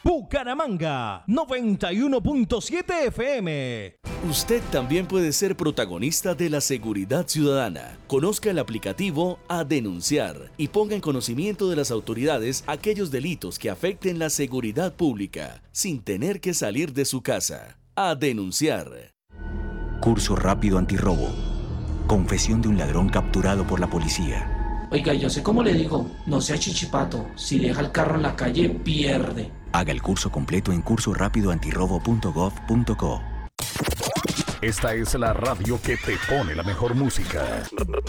Bucaramanga, 91.7 FM. Usted también puede ser protagonista de la seguridad ciudadana. Conozca el aplicativo A Denunciar y ponga en conocimiento de las autoridades aquellos delitos que afecten la seguridad pública, sin tener que salir de su casa. A Denunciar. Curso rápido antirrobo. Confesión de un ladrón capturado por la policía. Oiga, yo sé cómo le digo, no sea chichipato, si deja el carro en la calle, pierde. Haga el curso completo en cursorapidoantirrobo.gov.co. Esta es la radio que te pone la mejor música.